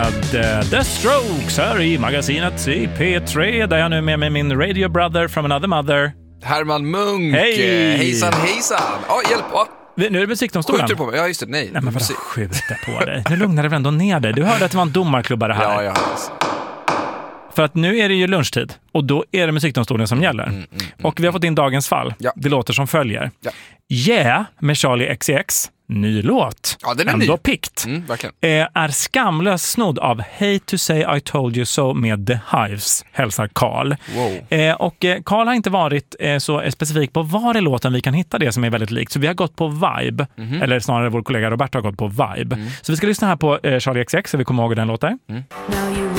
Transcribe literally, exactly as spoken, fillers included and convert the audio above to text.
med uh, The Strokes här i magasinet i P tre, där jag nu är med, med min radio brother from another mother. Herman Munk. Hej! Hejsan, hejsan. Ja, hjälp. Ja. Nu är det musikdomstolen. Skjuter på mig? Ja, just det. Nej. Nej, men vadå skjuter på dig? Nu lugnar det väl ändå ner dig. Du hörde att det var en domarklubba det här. Ja, ja. För att nu är det ju lunchtid och då är det musikdomstolen som gäller. Mm, mm, mm, och vi har fått in dagens fall. Ja. Det låter som följer. Ja. Yeah med Charlie X C X. Ny låt. Ja, den är ändå ny. pikt. Mm, verkligen. Eh, är skamlös snodd av Hate to say I told you so med The Hives, hälsar Carl. Wow. Eh, och eh, Carl har inte varit eh, så specifik på var i låten vi kan hitta det som är väldigt likt. Så vi har gått på vibe. Mm-hmm. Eller snarare vår kollega Roberto har gått på vibe. Mm. Så vi ska lyssna här på eh, Charlie X C X så vi kommer ihåg den låten. Mm.